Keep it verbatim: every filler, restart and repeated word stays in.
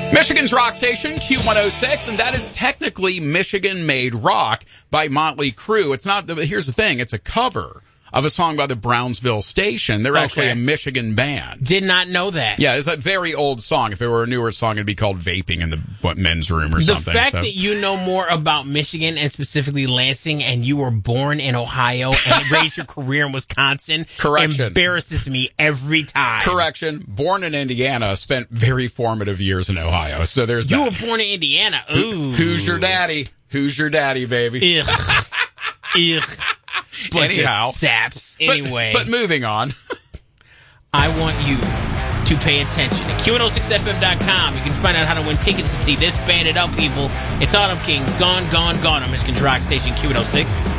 Michigan's rock station, Q one oh six, and that is technically Michigan-made rock by Motley Crue. It's not, the, here's the thing, it's a cover of a song by the Brownsville Station. They're Okay. actually a Michigan band. Did not know that. Yeah, it's a very old song. If it were a newer song, it'd be called Vaping in the what, Men's Room or The something. fact so. that you know more about Michigan and specifically Lansing, and you were born in Ohio and raised your career in Wisconsin, Correction. embarrasses me every time. Correction. Born in Indiana, spent very formative years in Ohio. So there's You that. were born in Indiana. Ooh. Who's your daddy? Who's your daddy, baby? Ugh. Ugh. Bunch Anyhow. of saps. But- Anyway. But, moving on. I want you to pay attention. At Q one oh six F M dot com, you can find out how to win tickets to see this Band It Up, people. It's Autumn Kings. Gone, gone, gone on Michigan's rock station, Q one oh six.